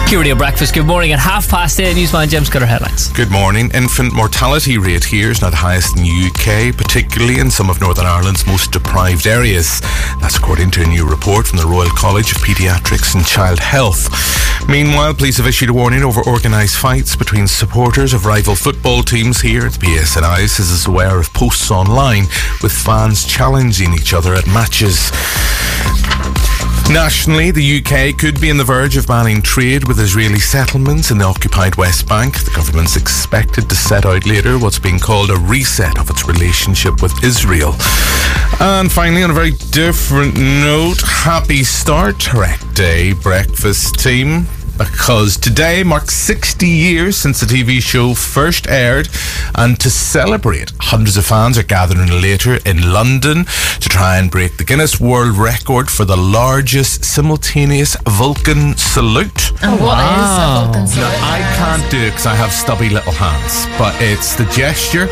Radio Breakfast. Good morning. At 8:30, Newsman Jim's got our headlines. Good morning. Infant mortality rate here is not the highest in the UK, particularly in some of Northern Ireland's most deprived areas. That's according to a new report from the Royal College of Paediatrics and Child Health. Meanwhile, police have issued a warning over organised fights between supporters of rival football teams here at the PSNI. Says it's aware of posts online with fans challenging each other at matches. Nationally, the UK could be on the verge of banning trade with Israeli settlements in the occupied West Bank. The government's expected to set out later what's being called a reset of its relationship with Israel. And finally, on a very different note, happy Star Trek Day, breakfast team, because today marks 60 years since the TV show first aired, and to celebrate, hundreds of fans are gathering later in London to try and break the Guinness World Record for the largest simultaneous Vulcan salute. And what is a Vulcan salute? Now, I can't do it because I have stubby little hands, but it's the gesture.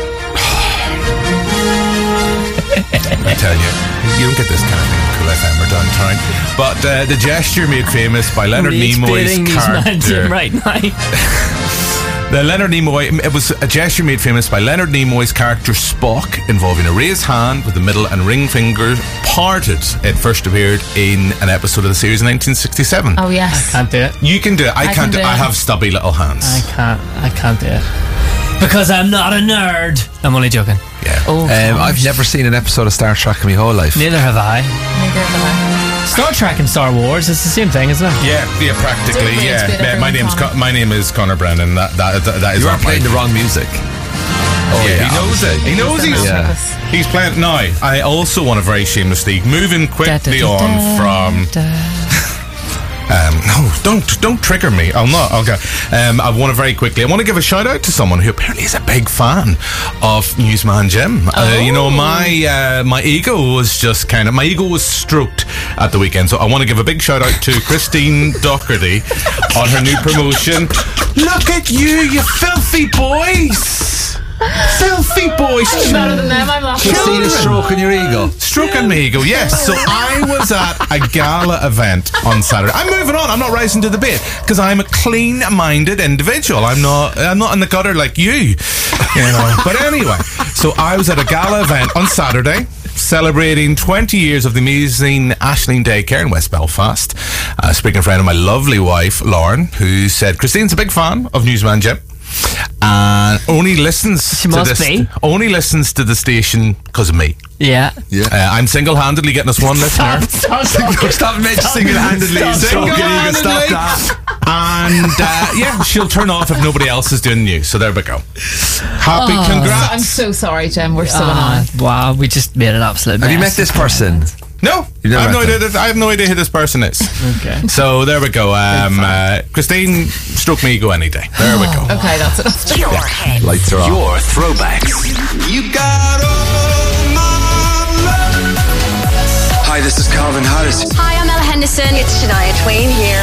I tell you don't get this kind of thing in Cool FM or downtown. But the gesture made famous by Leonard Nimoy's character. Right now. The Leonard Nimoy, it was a gesture made famous by Leonard Nimoy's character Spock, involving a raised hand with the middle and ring finger parted. It first appeared in an episode of the series in 1967. Oh yes, I can't do it. You can do it. I can't do it. I have stubby little hands. I can't do it. Because I'm not a nerd. I'm only joking. Yeah. I've never seen an episode of Star Trek in my whole life. Neither have I. neither of them. Star Trek and Star Wars, it's the same thing, isn't it? Yeah, practically. It's a bit Yeah. of My name is Connor Brennan. That is. You are playing the wrong music. Oh yeah, he knows it. He knows he's playing. Now, I also want to very shamelessly moving quickly on from. No, don't trigger me. I'll not. Okay. I want to very quickly. I want to give a shout out to someone who apparently is a big fan of Newsman Jim. You know, my ego was stroked at the weekend, so I want to give a big shout out to Christine Doherty on her new promotion. Look at you filthy boys. Filthy boys. I'm better than them. I'm laughing. Christine is stroking your ego. Stroking my ego, yes. So I was at a gala event on Saturday. I'm moving on. I'm not rising to the bait because I'm a clean-minded individual. I'm not in the gutter like you know. But anyway, so I was at a gala event on Saturday, celebrating 20 years of the amazing Ashling Daycare in West Belfast. Speaking in front of my lovely wife, Lauren, who said Christine's a big fan of Newsman Jim. And only listens to the station because of me. Yeah. I'm single-handedly getting us one listener. Stop single-handedly. Stop that. And she'll turn off if nobody else is doing news. So there we go. Happy congrats. I'm so sorry, Jim. We're so annoying. Wow, we just made an absolute mess. Have you met this person? No, I have no idea who this person is. Okay. So there we go. Christine, stroke me ego any day. There we go. Okay, that's enough. Your hits. Lights are on. Your throwbacks. You got all my love. Hi, this is Calvin Harris. Hi, I'm Ella Henderson. It's Shania Twain here.